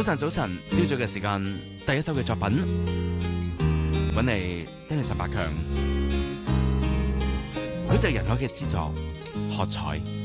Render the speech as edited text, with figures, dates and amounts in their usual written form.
早晨，早晨，朝早嘅時間，第一首嘅作品，揾嚟聽你陳百強，許值仁海嘅之作《喝彩》。